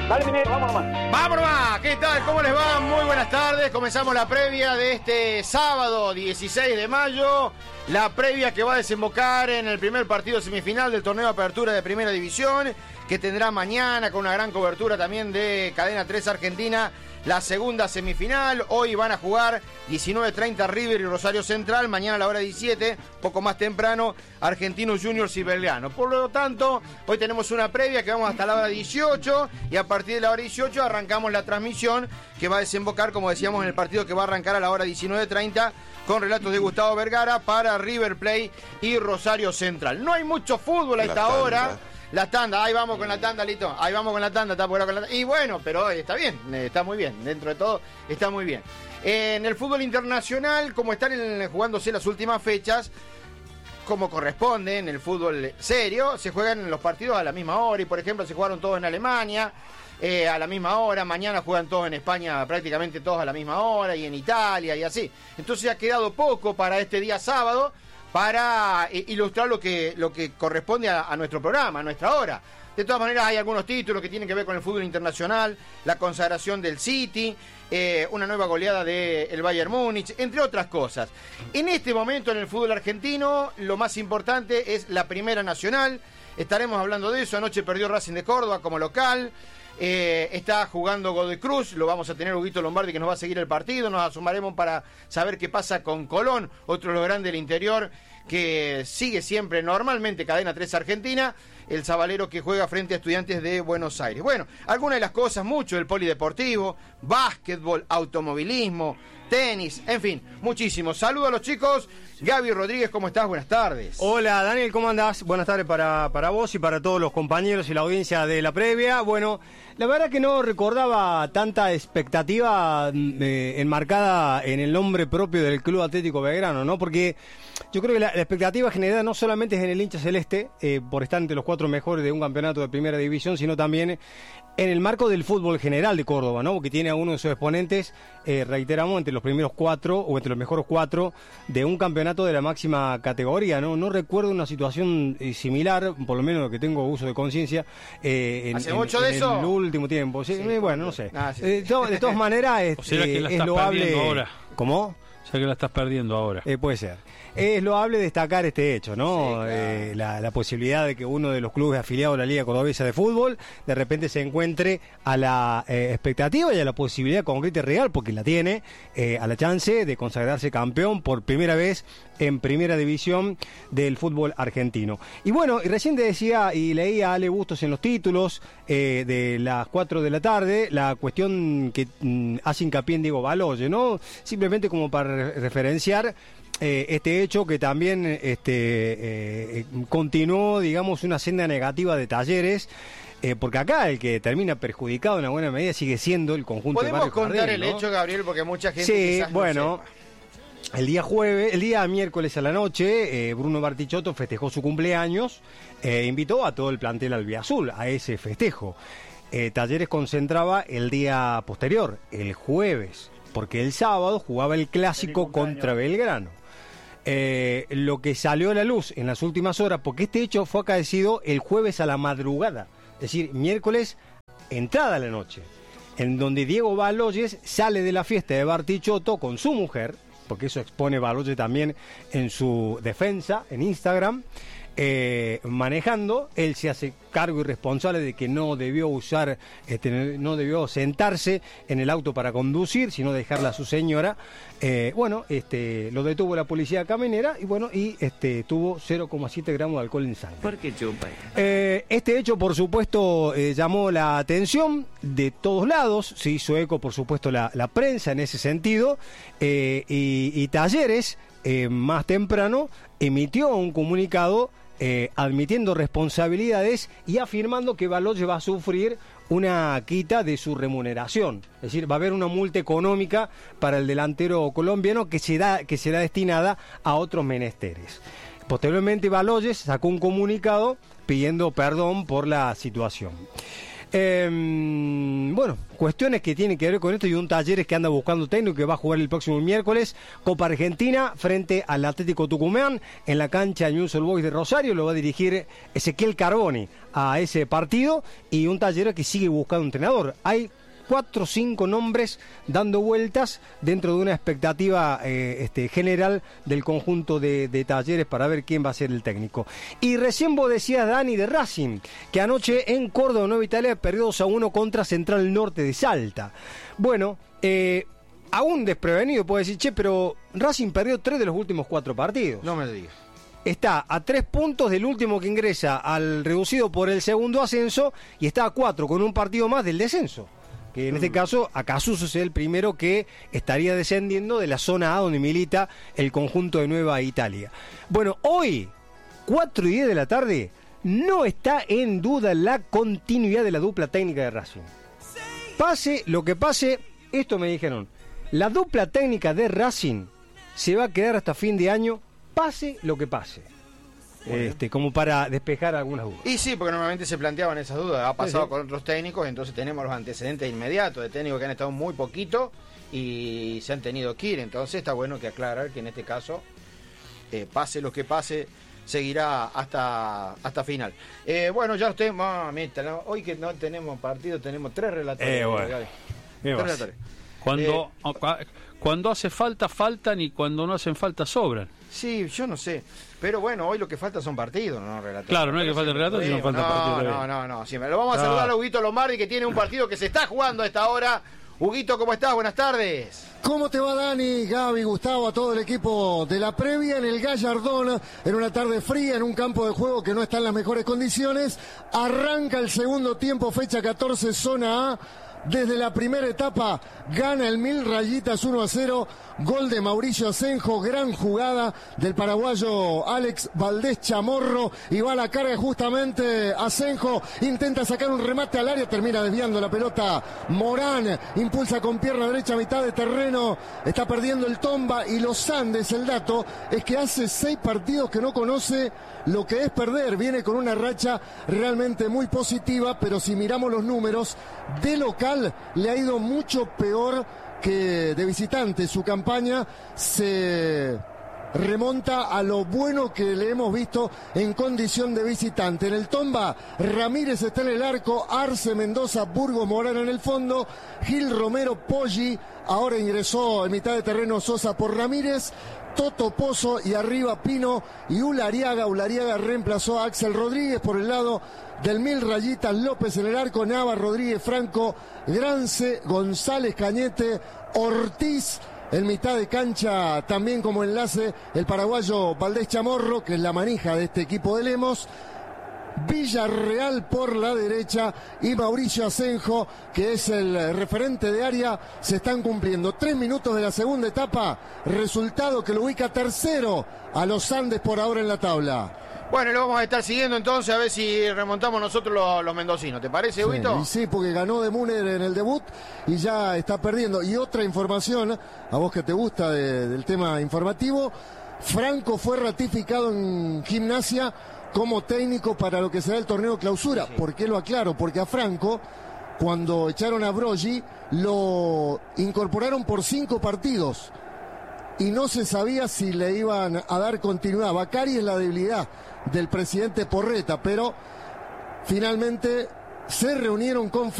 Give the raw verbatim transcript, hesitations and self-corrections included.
Dale, Minero, vamos nomás. ¡Vamos nomás! ¿Qué tal? ¿Cómo les va? Muy buenas tardes. Comenzamos la previa de este sábado dieciséis de mayo. La previa que va a desembocar en el primer partido semifinal del torneo de apertura de Primera División, que tendrá mañana con una gran cobertura también de Cadena tres Argentina. La segunda semifinal, hoy van a jugar diecinueve treinta River y Rosario Central, mañana a la hora diecisiete, poco más temprano, Argentinos Juniors y Belgrano. Por lo tanto, hoy tenemos una previa que vamos hasta la hora dieciocho y a partir de la hora dieciocho arrancamos la transmisión que va a desembocar, como decíamos, en el partido que va a arrancar a la hora diecinueve treinta con relatos de Gustavo Vergara para River Plate y Rosario Central. No hay mucho fútbol a esta hora. La tanda, ahí vamos con la tanda, Lito. Ahí vamos con la tanda, está por con la tanda. Y bueno, pero está bien, está muy bien. Dentro de todo, está muy bien. En el fútbol internacional, como están en, jugándose las últimas fechas, como corresponde en el fútbol serio, se juegan los partidos a la misma hora. Y por ejemplo, se jugaron todos en Alemania eh, a la misma hora. Mañana juegan todos en España, prácticamente todos a la misma hora. Y en Italia y así. Entonces ha quedado poco para este día sábado, para eh, ilustrar lo que, lo que corresponde a, a nuestro programa, a nuestra hora. De todas maneras, hay algunos títulos que tienen que ver con el fútbol internacional, la consagración del City, eh, una nueva goleada del Bayern Múnich, entre otras cosas. En este momento, en el fútbol argentino, lo más importante es la Primera Nacional. Estaremos hablando de eso. Anoche perdió Racing de Córdoba como local. Eh, está jugando Godoy Cruz, lo vamos a tener Huguito Lombardi que nos va a seguir el partido, nos asomaremos para saber qué pasa con Colón, otro de los grandes del interior que sigue siempre normalmente Cadena tres Argentina, el sabalero que juega frente a Estudiantes de Buenos Aires. Bueno, algunas de las cosas, mucho el polideportivo, básquetbol, automovilismo, tenis, en fin, muchísimo. Saludos a los chicos. Gaby Rodríguez, ¿cómo estás? Buenas tardes. Hola Daniel, ¿cómo andás? Buenas tardes para, para vos y para todos los compañeros y la audiencia de la previa. Bueno, la verdad que no recordaba tanta expectativa eh, enmarcada en el nombre propio del Club Atlético Belgrano, ¿no? Porque yo creo que la, la expectativa generada no solamente es en el hincha celeste, eh, por estar entre los cuatro mejores de un campeonato de Primera División, sino también en el marco del fútbol general de Córdoba, ¿no? Porque tiene a uno de sus exponentes, eh, reiteramos, entre los primeros cuatro o entre los mejores cuatro de un campeonato de la máxima categoría, ¿no? No recuerdo una situación eh, similar, por lo menos lo que tengo uso de conciencia, eh, en, ¿Hace en, mucho en de eso? el último tiempo. Sí, Sí, eh, bueno, no sé. Ah, sí. Eh, to, de todas maneras, es, ¿O será que la eh, es estás loable. perdiendo ahora? ¿Cómo? O sea que la estás perdiendo ahora. Eh, puede ser. Es loable destacar este hecho, ¿no? Sí, claro. eh, la, la posibilidad de que uno de los clubes afiliados a la Liga Cordobesa de Fútbol de repente se encuentre a la eh, expectativa y a la posibilidad concreta y real, porque la tiene, eh, a la chance de consagrarse campeón por primera vez en Primera División del fútbol argentino. Y bueno, y recién te decía y leía a Ale Bustos en los títulos eh, de las cuatro de la tarde, la cuestión que mm, hace hincapié en Diego Baloye, ¿no? Simplemente como para re- referenciar Eh, este hecho que también este, eh, continuó, digamos, una senda negativa de Talleres, eh, porque acá el que termina perjudicado en una buena medida sigue siendo el conjunto de ¿Podemos Barrio contar Jardín, el ¿no? hecho, Gabriel? Porque mucha gente Sí, quizás bueno, no sepa. el día jueves, el día miércoles a la noche, eh, Bruno Bartichotto festejó su cumpleaños, e invitó a todo el plantel albiazul a ese festejo. Eh, Talleres concentraba el día posterior, el jueves, porque el sábado jugaba el clásico contra Belgrano. Eh, lo que salió a la luz en las últimas horas, porque este hecho fue acaecido el jueves a la madrugada, es decir, miércoles entrada la noche, en donde Diego Baloyes sale de la fiesta de Bartichotto con su mujer, porque eso expone Baloyes también en su defensa en Instagram, eh, manejando. Él se hace cargo y responsable de que no debió usar, este, no debió sentarse en el auto para conducir, sino dejarla a su señora. Eh, bueno, este, lo detuvo la policía caminera y bueno, y este, tuvo cero coma siete gramos de alcohol en sangre. ¿Por qué chupa? Eh, este hecho, por supuesto, eh, llamó la atención de todos lados, se hizo eco, por supuesto, la, la prensa en ese sentido, eh, y, y Talleres, eh, más temprano, emitió un comunicado eh, admitiendo responsabilidades y afirmando que Baloyes va a sufrir una quita de su remuneración, es decir, va a haber una multa económica para el delantero colombiano que será, que será destinada a otros menesteres. Posteriormente Baloyes sacó un comunicado pidiendo perdón por la situación. Eh, bueno, cuestiones que tienen que ver con esto y un Talleres que anda buscando técnico que va a jugar el próximo miércoles Copa Argentina frente al Atlético Tucumán en la cancha Newell's Old Boys de Rosario. Lo va a dirigir Ezequiel Carboni a ese partido y un Talleres que sigue buscando un entrenador. Hay cuatro o cinco nombres dando vueltas dentro de una expectativa eh, este, general del conjunto de, de Talleres para ver quién va a ser el técnico. Y recién vos decías, Dani, de Racing, que anoche en Córdoba, Nueva Italia, perdió dos a uno contra Central Norte de Salta. Bueno, eh, aún desprevenido puede decir, che, pero Racing perdió tres de los últimos cuatro partidos. No me digas. Está a tres puntos del último que ingresa al reducido por el segundo ascenso y está a cuatro con un partido más del descenso. Que en este caso, Acasuso es el primero que estaría descendiendo de la zona A donde milita el conjunto de Nueva Italia. Bueno, hoy, cuatro y diez de la tarde, no está en duda la continuidad de la dupla técnica de Racing. Pase lo que pase, esto me dijeron, la dupla técnica de Racing se va a quedar hasta fin de año, pase lo que pase. Este, como para despejar algunas dudas. Y sí, porque normalmente se planteaban esas dudas. Ha pasado sí, sí. con otros técnicos, entonces tenemos los antecedentes inmediatos de técnicos que han estado muy poquito y se han tenido que ir. Entonces está bueno que aclarar que en este caso, eh, pase lo que pase, seguirá hasta hasta final. Eh, bueno, ya usted, mamita, ¿no? Hoy que no tenemos partido, tenemos tres relatores. Eh, bueno. Tres relatores. Cuando, eh, cuando hace falta, faltan y cuando no hacen falta, sobran. Sí, yo no sé. Pero bueno, hoy lo que falta son partidos, no relatores. Claro, no hay que falta relatos, sino falta no, partidos. No, no, no, sí, lo vamos a saludar a Huguito Lombardi, que tiene un partido que se está jugando a esta hora. Huguito, ¿cómo estás? Buenas tardes. ¿Cómo te va, Dani, Gaby, Gustavo, a todo el equipo de la previa en el Gallardón, en una tarde fría, en un campo de juego que no está en las mejores condiciones? Arranca el segundo tiempo, fecha catorce, zona A. Desde la primera etapa gana el Mil Rayitas uno a cero, gol de Mauricio Asenjo, gran jugada del paraguayo Alex Valdés Chamorro y va a la carga justamente Asenjo, intenta sacar un remate al área, termina desviando la pelota Morán, impulsa con pierna derecha a mitad de terreno, está perdiendo el Tomba y los Andes. El dato es que hace seis partidos que no conoce lo que es perder, viene con una racha realmente muy positiva, pero si miramos los números de local le ha ido mucho peor que de visitante. Su campaña se remonta a lo bueno que le hemos visto en condición de visitante. En el Tomba, Ramírez está en el arco, Arce, Mendoza, Burgos, Morán en el fondo, Gil, Romero, Poggi, ahora ingresó en mitad de terreno Sosa por Ramírez, Toto Pozo y arriba Pino y Ulariaga. Ulariaga reemplazó a Axel Rodríguez. Por el lado del Mil Rayitas, López en el arco, Nava, Rodríguez, Franco, Grance, González, Cañete, Ortiz. En mitad de cancha también como enlace el paraguayo Valdés Chamorro, que es la manija de este equipo de Lemos. Villarreal por la derecha y Mauricio Asenjo, que es el referente de área. Se están cumpliendo tres minutos de la segunda etapa, resultado que lo ubica tercero a los Andes por ahora en la tabla. Bueno, lo vamos a estar siguiendo entonces a ver si remontamos nosotros los, los mendocinos. ¿Te parece, Huguito? Sí, sí, porque ganó de Müner en el debut y ya está perdiendo. Y otra información, a vos que te gusta de, del tema informativo, Franco fue ratificado en Gimnasia como técnico para lo que será el torneo clausura. Sí. ¿Por qué lo aclaro? Porque a Franco, cuando echaron a Broggi, lo incorporaron por cinco partidos y no se sabía si le iban a dar continuidad. Bacari es la debilidad del presidente Porreta, pero finalmente se reunieron con